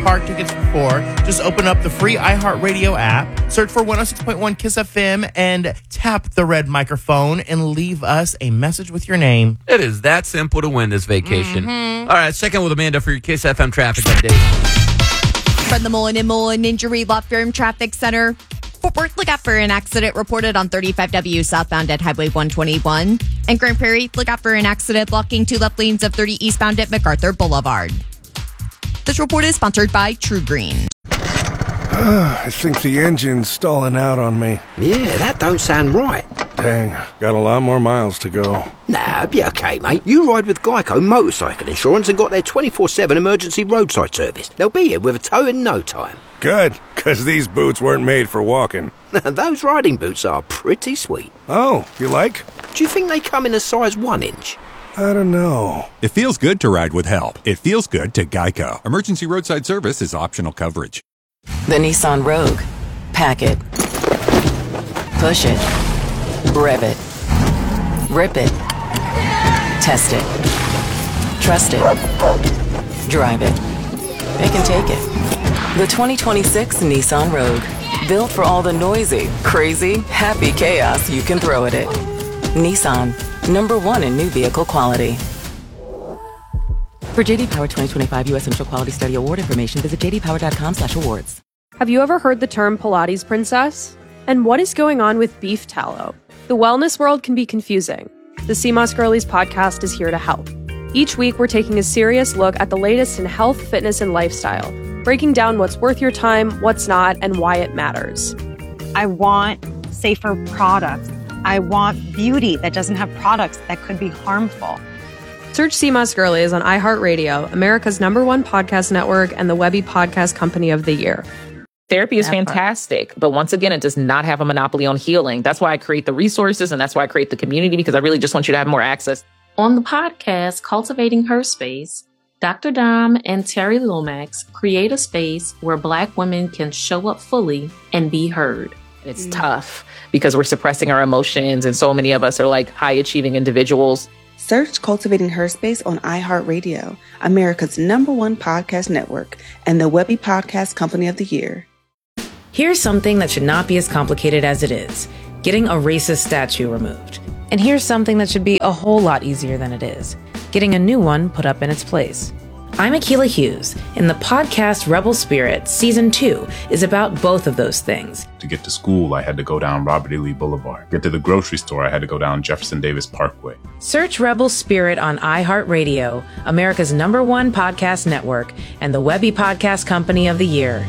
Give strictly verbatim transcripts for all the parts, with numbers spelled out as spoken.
park tickets for four. Just open up the free iHeartRadio app, search for one oh six point one KISS F M, and tap the red microphone and leave us a message with your name. It is that simple to win this vacation. Mm-hmm. All right, second with Amanda for your KISS F M traffic update. From the Mullen and Mullen Injury Law Firm Traffic Center, Fort Worth, look out for an accident reported on thirty-five W southbound at Highway one twenty-one. And Grand Prairie, look out for an accident blocking two left lanes of thirty eastbound at MacArthur Boulevard. This report is sponsored by True Green. I think the engine's stalling out on me. Yeah, that don't sound right. Dang, got a lot more miles to go. Nah, be okay, mate. You ride with Geico Motorcycle Insurance and got their twenty-four seven emergency roadside service. They'll be here with a tow in no time. Good, because these boots weren't made for walking. Those riding boots are pretty sweet. Oh, you like? Do you think they come in a size one inch? I don't know. It feels good to ride with help. It feels good to Geico. Emergency roadside service is optional coverage. The Nissan Rogue. Pack it. Push it. Rev it. Rip it. Test it. Trust it. Drive it. They can take it. The twenty twenty-six Nissan Rogue. Built for all the noisy, crazy, happy chaos you can throw at it. Nissan. Number one in new vehicle quality. For J D Power twenty twenty-five U S Central Quality Study Award information, visit j d power dot com slash awards. Have you ever heard the term Pilates princess? And what is going on with beef tallow? The wellness world can be confusing. The C M O S Girlies podcast is here to help. Each week, we're taking a serious look at the latest in health, fitness, and lifestyle, breaking down what's worth your time, what's not, and why it matters. I want safer products. I want beauty that doesn't have products that could be harmful. Search C M O S Girlies on iHeartRadio, America's number one podcast network, and the Webby Podcast Company of the Year. Therapy is fantastic, but once again, it does not have a monopoly on healing. That's why I create the resources, and that's why I create the community, because I really just want you to have more access. On the podcast, Cultivating Her Space, Doctor Dom and Terry Lomax create a space where Black women can show up fully and be heard. It's mm. tough because we're suppressing our emotions, and so many of us are like high-achieving individuals. Search Cultivating Her Space on iHeartRadio, America's number one podcast network, and the Webby Podcast Company of the Year. Here's something that should not be as complicated as it is: getting a racist statue removed. And here's something that should be a whole lot easier than it is: getting a new one put up in its place. I'm Akilah Hughes, and the podcast Rebel Spirit Season two is about both of those things. To get to school, I had to go down Robert E. Lee Boulevard. Get to the grocery store, I had to go down Jefferson Davis Parkway. Search Rebel Spirit on iHeartRadio, America's number one podcast network, and the Webby Podcast Company of the Year.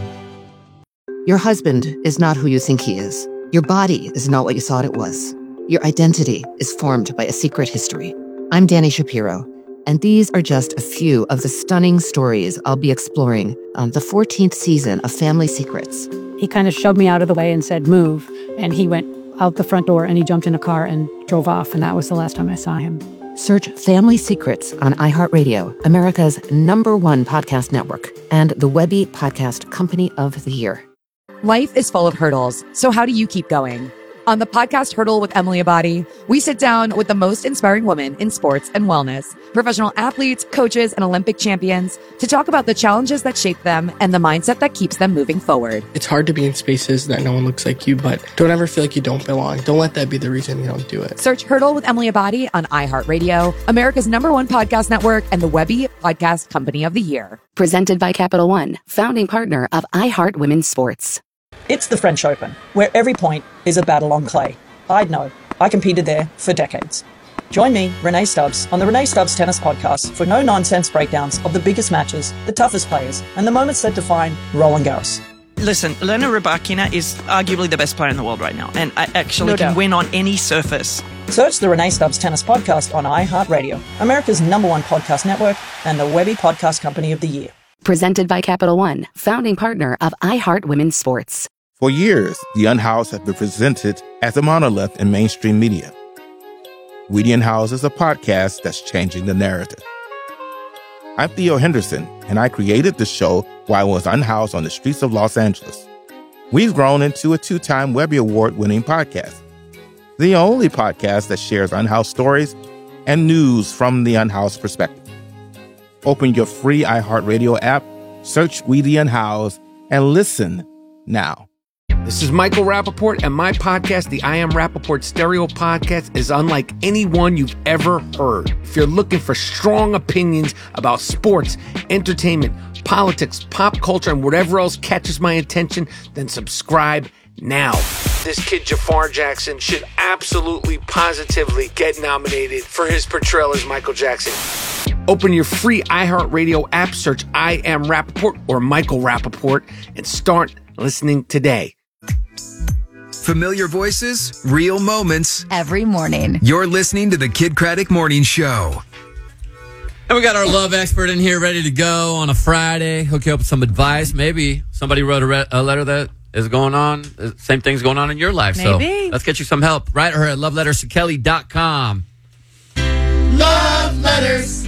Your husband is not who you think he is. Your body is not what you thought it was. Your identity is formed by a secret history. I'm Dani Shapiro, and these are just a few of the stunning stories I'll be exploring on the fourteenth season of Family Secrets. He kind of shoved me out of the way and said, move. And he went out the front door and he jumped in a car and drove off. And that was the last time I saw him. Search Family Secrets on iHeartRadio, America's number one podcast network, and the Webby Podcast Company of the Year. Life is full of hurdles, so how do you keep going? On the podcast Hurdle with Emily Abadi, we sit down with the most inspiring women in sports and wellness, professional athletes, coaches, and Olympic champions to talk about the challenges that shape them and the mindset that keeps them moving forward. It's hard to be in spaces that no one looks like you, but don't ever feel like you don't belong. Don't let that be the reason you don't do it. Search Hurdle with Emily Abadi on iHeartRadio, America's number one podcast network, and the Webby Podcast Company of the Year. Presented by Capital One, founding partner of iHeart Women's Sports. It's the French Open, where every point is a battle on clay. I'd know. I competed there for decades. Join me, Renee Stubbs, on the Renee Stubbs Tennis Podcast for no-nonsense breakdowns of the biggest matches, the toughest players, and the moments that define Roland Garros. Listen, Elena Rybakina is arguably the best player in the world right now, and I actually No can doubt. win on any surface. Search the Renee Stubbs Tennis Podcast on iHeartRadio, America's number one podcast network, and the Webby Podcast Company of the Year. Presented by Capital One, founding partner of iHeart Women's Sports. For years, The Unhoused have been presented as a monolith in mainstream media. We the Unhoused is a podcast that's changing the narrative. I'm Theo Henderson, and I created the show while I was unhoused on the streets of Los Angeles. We've grown into a two-time Webby Award-winning podcast, the only podcast that shares unhoused stories and news from the unhoused perspective. Open your free iHeartRadio app Search Weedy and Howes and listen now. This is Michael Rappaport, and my podcast, the I Am Rappaport Stereo Podcast, is unlike any one you've ever heard. If you're looking for strong opinions about sports, entertainment, politics, pop culture, and whatever else catches my attention, then subscribe now. This kid, Jafar Jackson, should absolutely, positively get nominated for his portrayal as Michael Jackson. Open your free iHeartRadio app, search I Am Rappaport or Michael Rappaport, and start listening today. Familiar voices, real moments. Every morning. You're listening to the Kid Craddock Morning Show. And we got our love expert in here ready to go on a Friday. Hook you up with some advice. Maybe somebody wrote a, re- a letter that is going on. Same thing's going on in your life. Maybe. So let's get you some help. Write her at love letters to kelly dot com. Love letters.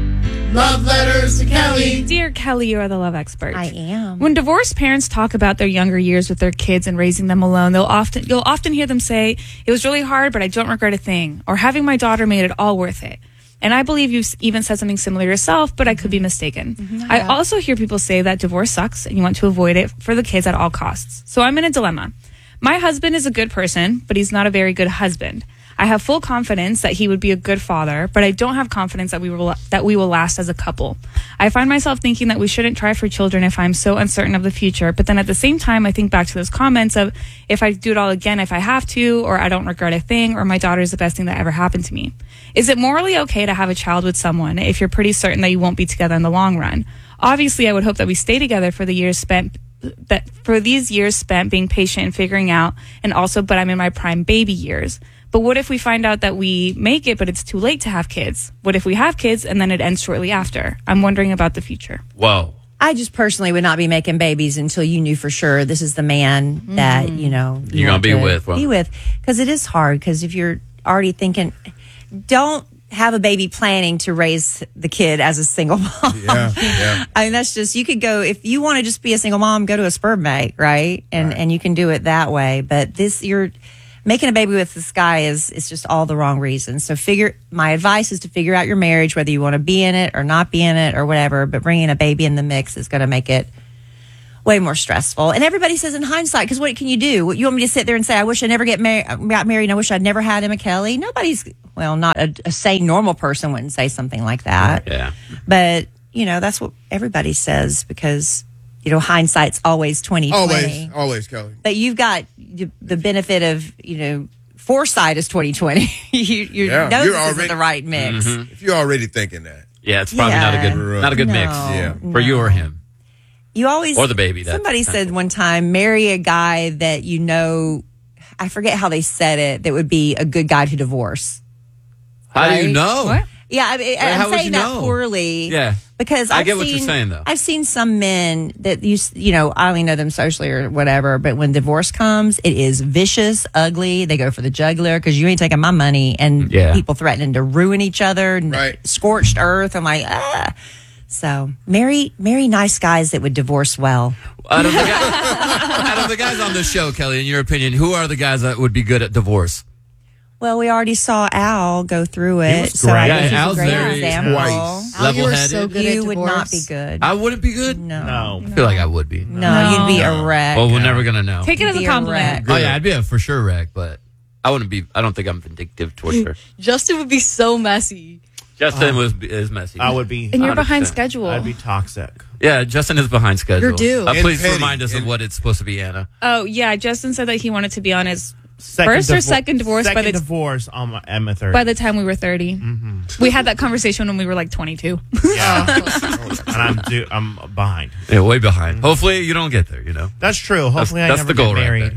Love letters to Kelly. Dear Kelly, you are the love expert. I am. When divorced parents talk about their younger years with their kids and raising them alone, they'll often you'll often hear them say, "It was really hard, but I don't regret a thing," or "Having my daughter made it all worth it." And I believe you've even said something similar yourself, but I could be mistaken. Mm-hmm, I also hear people say that divorce sucks and you want to avoid it for the kids at all costs. So I'm in a dilemma. My husband is a good person, but he's not a very good husband. I have full confidence that he would be a good father, but I don't have confidence that we will that we will last as a couple. I find myself thinking that we shouldn't try for children if I'm so uncertain of the future, but then at the same time, I think back to those comments of if I do it all again if I have to, or I don't regret a thing, or my daughter is the best thing that ever happened to me. Is it morally okay to have a child with someone if you're pretty certain that you won't be together in the long run? Obviously, I would hope that we stay together for the years spent that for these years spent being patient and figuring out, and also, but I'm in my prime baby years. But what if we find out that we make it, but it's too late to have kids? What if we have kids and then it ends shortly after? I'm wondering about the future. Whoa. I just personally would not be making babies until you knew for sure this is the man mm-hmm. that, you know, you you're going to be with. Well. Be with. Because it is hard. Because if you're already thinking, don't have a baby planning to raise the kid as a single mom. Yeah, yeah. I mean, that's just, you could go, if you want to just be a single mom, go to a sperm bank, right? And, right. and you can do it that way. But this, you're, making a baby with this guy is is just all the wrong reasons. So figure, my advice is to figure out your marriage, whether you want to be in it or not be in it or whatever, but bringing a baby in the mix is going to make it way more stressful. And everybody says in hindsight, because what can you do? What, you want me to sit there and say, I wish I never get mar- got married and I wish I'd never had Emma Kelly? Nobody's, well, not a, a sane, normal person wouldn't say something like that. Yeah. But, you know, that's what everybody says because, you know, hindsight's always twenty twenty. Always, always, Kelly. But you've got the benefit of, you know, foresight is twenty twenty. you you yeah, know you're this already, isn't the right mix. Mm-hmm. If you're already thinking that. Yeah, it's probably yeah. not a good not a good no, mix. Yeah. No. For you or him. You always or the baby. Somebody said one time, marry a guy that you know, I forget how they said it, that would be a good guy to divorce. How right? do you know? What? Yeah, I mean, How I'm would saying you that know? poorly. Yeah. Because I I've get seen, what you're saying, though. I've seen some men that you you know I only know them socially or whatever, but when divorce comes, it is vicious, ugly. They go for the jugular because you ain't taking my money, and Yeah. people threatening to ruin each other, and Right. scorched earth. I'm like, ah. So marry marry nice guys that would divorce well. Out of, the guys, out of the guys on this show, Kelly, in your opinion, who are the guys that would be good at divorce? Well, we already saw Al go through it, was so I great. think he's Yeah, a Al's great very example. nice. Al, you were Level-headed. so good at you would not divorce. be good. I wouldn't be good? No. No. I feel like I would be. No, you'd be a wreck. Well, we're never going to know. Take it as a Be a compliment. Oh, yeah, I'd be a for sure wreck, but I wouldn't be, I don't think I'm vindictive towards her. Justin would be so messy. Justin Uh, was is messy. I would be. And you're one hundred behind percent. schedule. I'd be toxic. Yeah, Justin is behind schedule. You're due. Uh, And please petty. remind us of And- what it's supposed to be, Anna. Oh, yeah. Justin said that he wanted to be on his Second first or divor- second divorce second by the divorce on my Emma third. by the time we were thirty. Mm-hmm. We had that conversation when we were like twenty-two. Yeah, and I'm due, I'm behind. Yeah, way behind. Hopefully you don't get there, you know. That's true. Hopefully, that's, I that's never the goal get right married.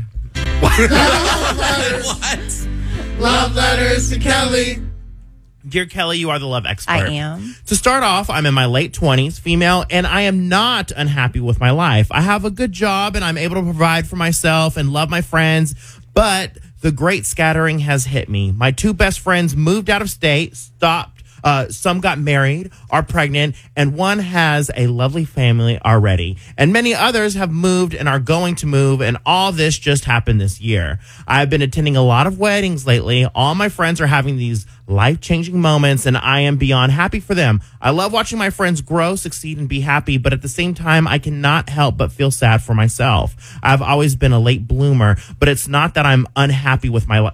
there. What? Love letters to Kelly. Dear Kelly, you are the love expert. I am. To start off, I'm in my late twenties, female, and I am not unhappy with my life. I have a good job, and I'm able to provide for myself and love my friends, but the great scattering has hit me. My two best friends moved out of state, stopped Uh, some got married, are pregnant, and one has a lovely family already. And many others have moved and are going to move, and all this just happened this year. I've been attending a lot of weddings lately. All my friends are having these life-changing moments, and I am beyond happy for them. I love watching my friends grow, succeed, and be happy, but at the same time, I cannot help but feel sad for myself. I've always been a late bloomer, but it's not that I'm unhappy with my life.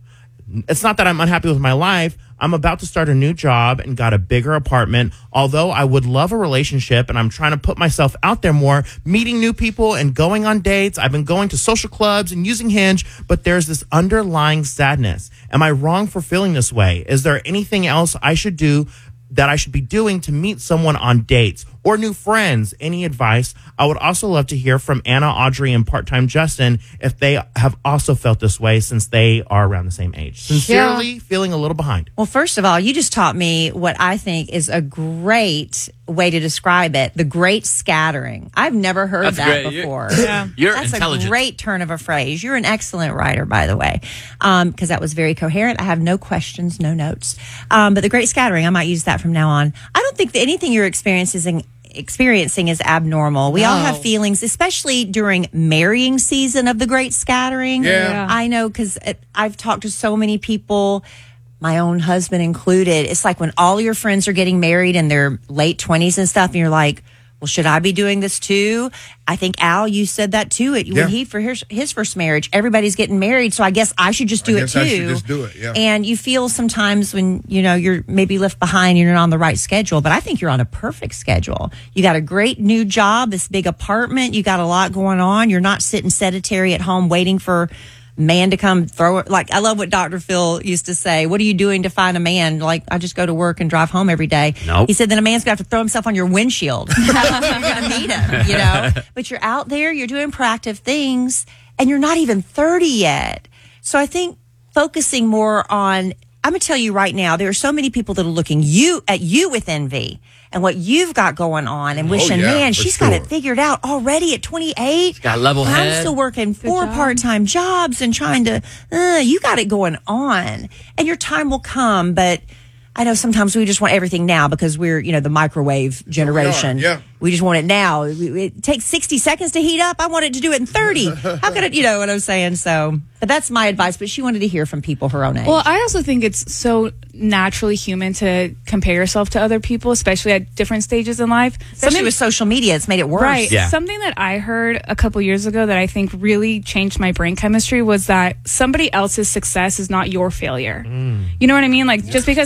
It's not that I'm unhappy with my life. I'm about to start a new job and got a bigger apartment. Although I would love a relationship and I'm trying to put myself out there more, meeting new people and going on dates. I've been going to social clubs and using Hinge, but there's this underlying sadness. Am I wrong for feeling this way? Is there anything else I should do that I should be doing to meet someone on dates or new friends? Any advice? I would also love to hear from Anna, Audrey, and part-time Justin if they have also felt this way since they are around the same age. Sincerely, Yeah. feeling a little behind. Well, first of all, you just taught me what I think is a great way to describe it, the great scattering. I've never heard That's that great. You're- before. Yeah. You're That's intelligent. a great turn of a phrase. You're an excellent writer, by the way, um, because that was very coherent. I have no questions, no notes. Um, but the great scattering, I might use that from now on. I don't think that anything you're experiencing experiencing is abnormal. We all No. have feelings, especially during marrying season of the great scattering. Yeah. Yeah. I know because I've talked to so many people, my own husband included. It's like when all your friends are getting married in their late twenties and stuff, and you're like, well, should I be doing this too? I think, Al, you said that too. It, Yeah. When he, for his, his first marriage, everybody's getting married, so I guess I should just do I it guess too. I should just do it, yeah. And you feel sometimes when, you know, you're maybe left behind, you're not on the right schedule, but I think you're on a perfect schedule. You got a great new job, this big apartment, you got a lot going on. You're not sitting sedentary at home waiting for man to come throw it. Like, I love what Doctor Phil used to say. What are you doing to find a man? Like, I just go to work and drive home every day. Nope. He said, then a man's going to have to throw himself on your windshield. You're going to meet him, you know? But you're out there, you're doing proactive things, and you're not even thirty yet. So I think focusing more on, I'm going to tell you right now, there are so many people that are looking you at you with envy and what you've got going on and wishing, yeah, man, for she's sure. got it figured out already at twenty-eight. got a level I'm head. still working four part-time jobs and trying to, uh, you got it going on, and your time will come. But I know sometimes we just want everything now because we're, you know, the microwave generation. yeah. We just want it now. It it takes sixty seconds to heat up. I wanted to do it in thirty. How could it, you know what I'm saying? So, but that's my advice. But she wanted to hear from people her own age. Well, I also think it's so naturally human to compare yourself to other people, especially at different stages in life. Especially Something- with social media, it's made it worse. Right. Yeah. Something that I heard a couple years ago that I think really changed my brain chemistry was that somebody else's success is not your failure. You know what I mean? Like, just because